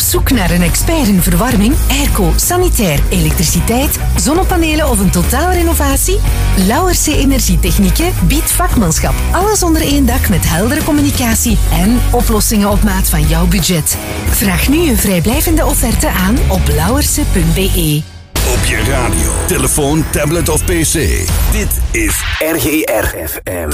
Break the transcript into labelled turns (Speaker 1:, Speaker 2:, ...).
Speaker 1: zoek naar een expert in verwarming, airco, sanitair, elektriciteit, zonnepanelen of een totaalrenovatie? Lauwerse Energietechnieken biedt vakmanschap. Alles onder één dak met heldere communicatie en oplossingen op maat van jouw budget. Vraag nu een vrijblijvende offerte aan op lauwerse.be.
Speaker 2: Op je radio, telefoon, tablet of pc. Dit is RGR FM.